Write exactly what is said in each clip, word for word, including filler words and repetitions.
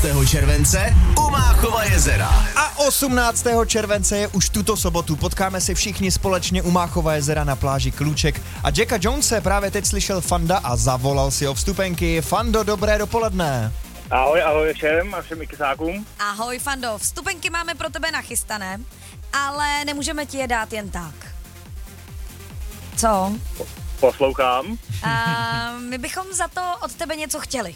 července u Máchova jezera. A osmnáctého července je už tuto sobotu. Potkáme se všichni společně u Máchova jezera na pláži Kluček. A Jacka Jonese právě teď slyšel Fanda a zavolal si o vstupenky. Fando, dobré dopoledne. Ahoj, ahoj všem a všem ikisákům. Ahoj Fando, vstupenky máme pro tebe nachystané, ale nemůžeme ti je dát jen tak. Co? Po- poslouchám. A my bychom za to od tebe něco chtěli.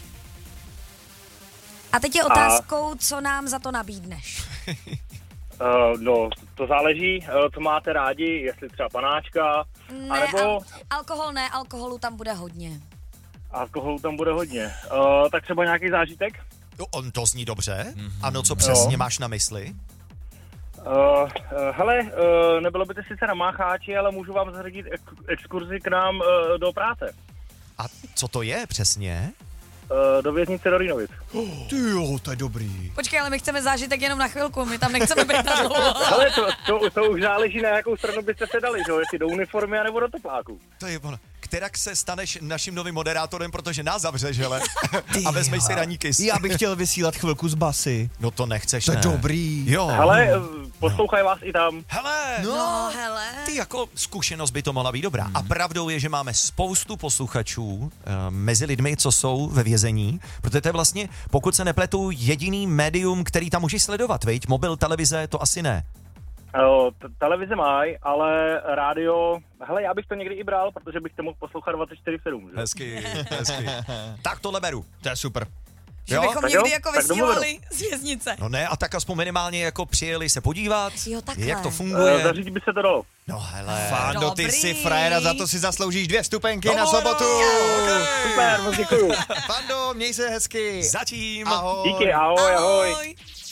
A teď je otázkou, a... co nám za to nabídneš. Uh, no, to záleží, uh, co máte rádi, jestli třeba panáčka, Ne, anebo... al- alkohol ne, alkoholu tam bude hodně. Alkoholu tam bude hodně. Uh, tak třeba nějaký zážitek? No, on to zní dobře. Mm-hmm. Ano, co přesně Jo. máš na mysli? Uh, uh, hele, uh, nebylo by to sice na Mácháči, ale můžu vám zařadit ek- exkurzi k nám uh, do práce. A co to je přesně? Uh, do věznice do Rýnovic. Ty jo, to je dobrý. Počkej, ale my chceme zážitek jenom na chvilku, my tam nechceme být na dlouho. Ale to, to, to už záleží, na jakou stranu byste se dali, že jo? Jestli do uniformy, anebo do tepláku. To je ono. Kterak se staneš naším novým moderátorem, protože nás zavřeš, hele. A vezmeš si raníky. Já bych chtěl vysílat chvilku z basy. No to nechceš, To je ne? dobrý. Jo. Hele, uh, poslouchají vás i tam. Hele, No, hele. ty jako zkušenost by to mohla být dobrá. A pravdou je, že máme spoustu posluchačů uh, mezi lidmi, co jsou ve vězení, protože to je vlastně, pokud se nepletu, jediný médium, který tam můžeš sledovat, viď? Mobil, televize, to asi ne. Uh, t- televize mají, ale rádio, hele, já bych to někdy i bral, protože bych to mohl poslouchat dvacet čtyři sedm, že? Hezky, hezky. Tak tohle beru. To je super. Že Jo, bychom tak někdy jo, jako tak vysílali z věznice. No ne, a tak aspoň minimálně jako přijeli se podívat, Jo, takhle. jak to Uh, funguje. zařídit by se to dalo. No hele. Fando, ty Dobrý. jsi frajera, za to si zasloužíš dvě vstupenky na No, sobotu. no, Super, moc děkuju. Fando, měj se hezky. Zatím. Ahoj. Díky, ahoj, ahoj. Ahoj.